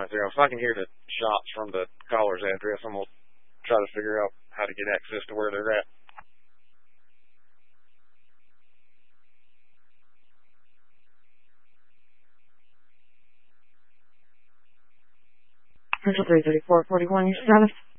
there. If I can hear the shots from the caller's address, I'm going to try to figure out how to get access to where they're at. Central 33441, your status?